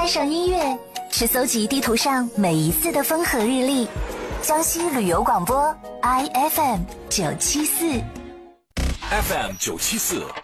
爱上音乐，是搜集地图上每一次的风和日丽。江西旅游广播 IFM 974 FM 974